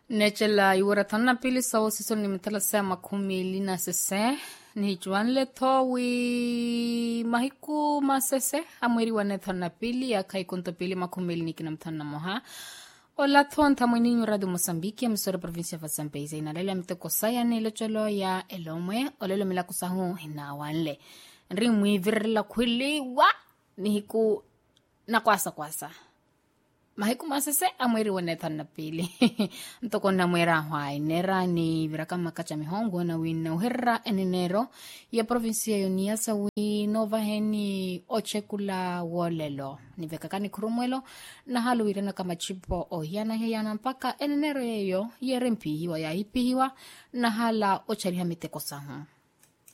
Nechela iwara tana pili sawo siso ni mitala sea makumili na sese. Ni juan le towi mahiku masese. Amwiri wane tana pili ya kaikunto pili makumili ni kinamtana moha. Ola thon tamwini nyuradu Mosambiki ya misora provinsia fa Zambezi. Inalele mitoko saya ni lecholo ya elomwe. Olelo mila kusahu hinawanle. Rimwi virla kwili wa ni hiku na kwasa. Mahiku masese amwiri wane tana pili. Ntoko na mwera hwai. Nera ni viraka makacha mihongo na wina uhera eninero ya provinsia yonia sa nova heni ochekula wolelo. Ni vekakani kurumwelo na halu irena kama chipo o hiyana mpaka eninero yeyo yerempi hiwa ya hipi hiwa na hala ochariha miteko sahu.